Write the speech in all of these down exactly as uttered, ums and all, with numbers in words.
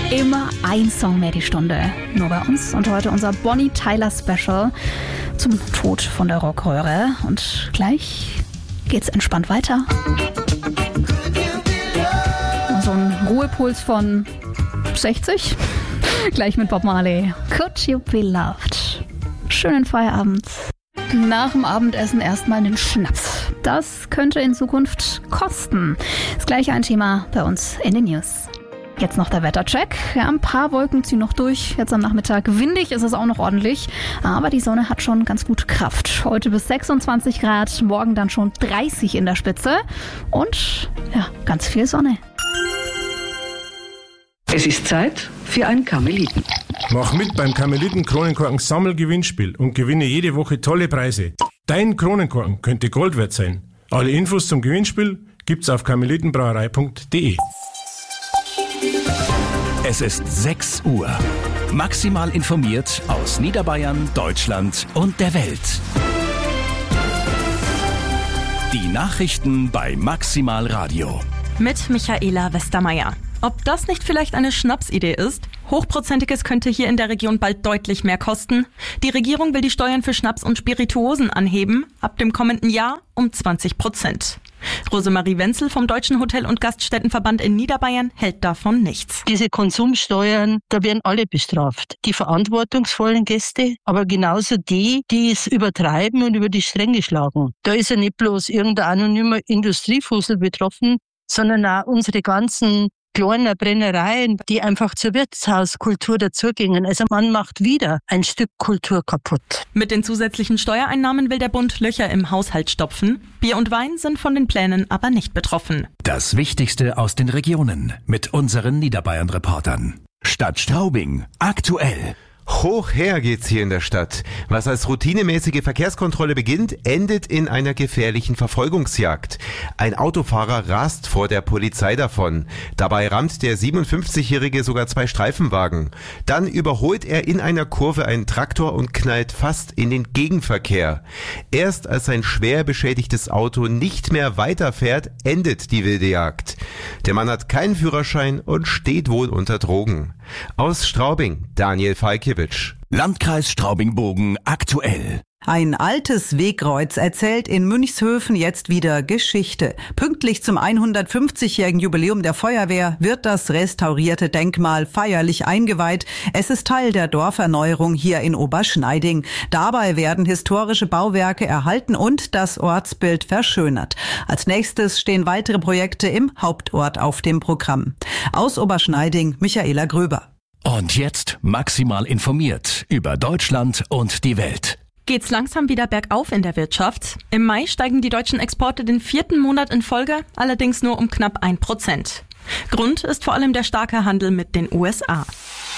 Immer ein Song mehr die Stunde. Nur bei uns und heute unser Bonnie Tyler Special zum Tod von der Rockröhre. Und gleich geht's entspannt weiter. So ein Ruhepuls von sechzig. Gleich mit Bob Marley. Could You Be Loved? Schönen Feierabend. Nach dem Abendessen erstmal einen Schnaps. Das könnte in Zukunft kosten. Das gleiche ein Thema bei uns in den News. Jetzt noch der Wettercheck. Ja, ein paar Wolken ziehen noch durch. Jetzt am Nachmittag windig ist es auch noch ordentlich. Aber die Sonne hat schon ganz gut Kraft. Heute bis sechsundzwanzig Grad, morgen dann schon dreißig in der Spitze. Und ja, ganz viel Sonne. Es ist Zeit für ein Karmeliten. Mach mit beim Karmeliten-Kronenkorken Sammelgewinnspiel und gewinne jede Woche tolle Preise. Dein Kronenkorken könnte Gold wert sein. Alle Infos zum Gewinnspiel gibt's auf karmelitenbrauerei punkt de. Es ist sechs Uhr. Maximal informiert aus Niederbayern, Deutschland und der Welt. Die Nachrichten bei Maximal Radio. Mit Michaela Westermeier. Ob das nicht vielleicht eine Schnapsidee ist? Hochprozentiges könnte hier in der Region bald deutlich mehr kosten. Die Regierung will die Steuern für Schnaps und Spirituosen anheben, ab dem kommenden Jahr um zwanzig Prozent. Rosemarie Wenzel vom Deutschen Hotel- und Gaststättenverband in Niederbayern hält davon nichts. Diese Konsumsteuern, da werden alle bestraft. Die verantwortungsvollen Gäste, aber genauso die, die es übertreiben und über die Stränge schlagen. Da ist ja nicht bloß irgendein anonymer Industriefussel betroffen, sondern auch unsere ganzen kleine Brennereien, die einfach zur Wirtshauskultur dazugingen. Also man macht wieder ein Stück Kultur kaputt. Mit den zusätzlichen Steuereinnahmen will der Bund Löcher im Haushalt stopfen. Bier und Wein sind von den Plänen aber nicht betroffen. Das Wichtigste aus den Regionen mit unseren Niederbayern-Reportern. Stadt Straubing, aktuell. Hoch her geht's hier in der Stadt. Was als routinemäßige Verkehrskontrolle beginnt, endet in einer gefährlichen Verfolgungsjagd. Ein Autofahrer rast vor der Polizei davon. Dabei rammt der siebenundfünfzigjährige sogar zwei Streifenwagen. Dann überholt er in einer Kurve einen Traktor und knallt fast in den Gegenverkehr. Erst als sein schwer beschädigtes Auto nicht mehr weiterfährt, endet die wilde Jagd. Der Mann hat keinen Führerschein und steht wohl unter Drogen. Aus Straubing, Daniel Falkiewicz. Landkreis Straubing-Bogen aktuell. Ein altes Wegkreuz erzählt in Münchshöfen jetzt wieder Geschichte. Pünktlich zum hundertfünfzigjährigen Jubiläum der Feuerwehr wird das restaurierte Denkmal feierlich eingeweiht. Es ist Teil der Dorferneuerung hier in Oberschneiding. Dabei werden historische Bauwerke erhalten und das Ortsbild verschönert. Als nächstes stehen weitere Projekte im Hauptort auf dem Programm. Aus Oberschneiding, Michaela Gröber. Und jetzt maximal informiert über Deutschland und die Welt. Geht's langsam wieder bergauf in der Wirtschaft? Im Mai steigen die deutschen Exporte den vierten Monat in Folge, allerdings nur um knapp ein Prozent. Grund ist vor allem der starke Handel mit den U S A.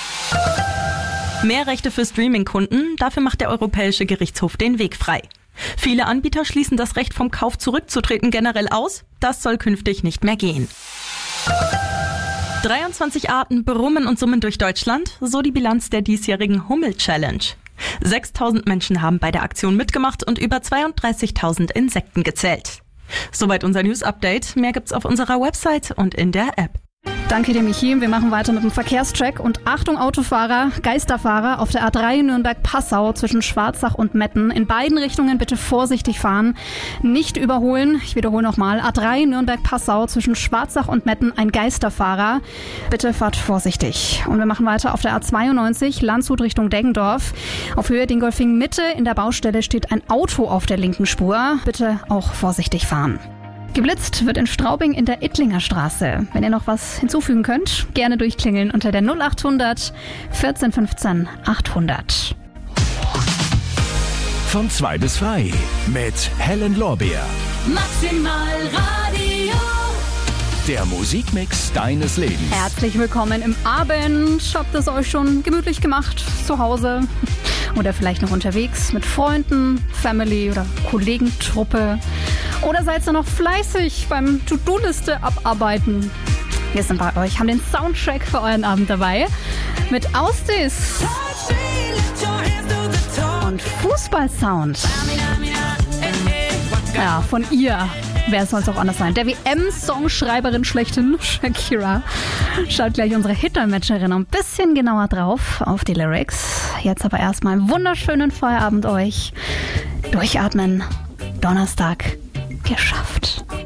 Mehr Rechte für Streaming-Kunden, dafür macht der Europäische Gerichtshof den Weg frei. Viele Anbieter schließen das Recht vom Kauf zurückzutreten generell aus. Das soll künftig nicht mehr gehen. dreiundzwanzig Arten brummen und summen durch Deutschland, so die Bilanz der diesjährigen Hummel-Challenge. sechstausend Menschen haben bei der Aktion mitgemacht und über zweiunddreißigtausend Insekten gezählt. Soweit unser News-Update. Mehr gibt's auf unserer Website und in der App. Danke dir, Michi. Wir machen weiter mit dem Verkehrscheck. Und Achtung, Autofahrer, Geisterfahrer auf der A drei Nürnberg-Passau zwischen Schwarzach und Metten. In beiden Richtungen bitte vorsichtig fahren, nicht überholen. Ich wiederhole nochmal. A drei Nürnberg-Passau zwischen Schwarzach und Metten, ein Geisterfahrer. Bitte fahrt vorsichtig. Und wir machen weiter auf der A zweiundneunzig Landshut Richtung Deggendorf. Auf Höhe Dingolfing Mitte in der Baustelle steht ein Auto auf der linken Spur. Bitte auch vorsichtig fahren. Geblitzt wird in Straubing in der Ittlinger Straße. Wenn ihr noch was hinzufügen könnt, gerne durchklingeln unter der null achthundert vierzehn fünfzehn achthundert. Von zwei bis drei mit Helen Lorbeer. Maximal Radio. Der Musikmix deines Lebens. Herzlich willkommen im Abend. Habt es euch schon gemütlich gemacht zu Hause? Oder vielleicht noch unterwegs mit Freunden, Family oder Kollegentruppe? Oder seid ihr noch fleißig beim To-Do-Liste abarbeiten? Wir sind bei euch, haben den Soundtrack für euren Abend dabei mit Austis und Fußballsound. Ja, von ihr. wer soll es auch anders sein? Der W M-Songschreiberin schlechthin, Shakira, schaut gleich unsere Hitmanagerin ein bisschen genauer drauf auf die Lyrics. Jetzt aber erstmal einen wunderschönen Feierabend euch. Durchatmen. Donnerstag geschafft.